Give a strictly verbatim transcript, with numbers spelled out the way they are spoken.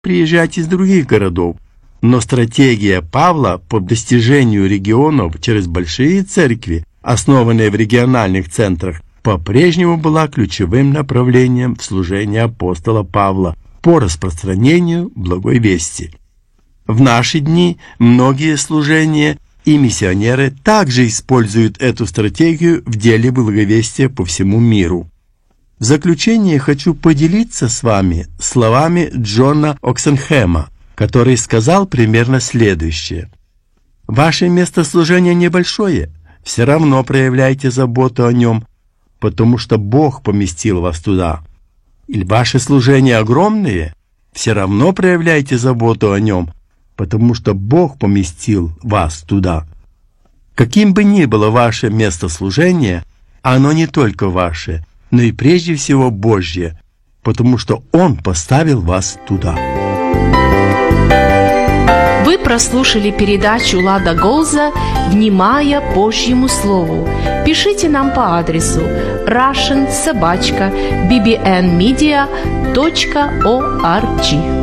приезжать из других городов. Но стратегия Павла по достижению регионов через большие церкви, основанные в региональных центрах, по-прежнему была ключевым направлением в служении апостола Павла по распространению благой вести. В наши дни многие служения и миссионеры также используют эту стратегию в деле благовестия по всему миру. В заключение хочу поделиться с вами словами Джона Оксенхэма, который сказал примерно следующее. «Ваше место служения небольшое, все равно проявляйте заботу о нем, потому что Бог поместил вас туда. Или ваше служение огромное, все равно проявляйте заботу о нем, потому что Бог поместил вас туда. Каким бы ни было ваше место служения, оно не только ваше, но и прежде всего Божье, потому что Он поставил вас туда». Вы прослушали передачу Лада Голза «Внимая Божьему Слову». Пишите нам по адресу russian собака би би эн медиа точка орг.